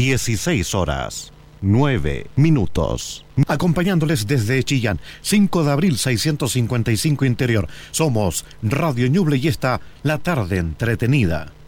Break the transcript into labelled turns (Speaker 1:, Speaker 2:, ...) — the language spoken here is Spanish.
Speaker 1: 16 horas, 9 minutos. Acompañándoles desde Chillán, 5 de abril 655 Interior. Somos Radio Ñuble y esta, la tarde entretenida.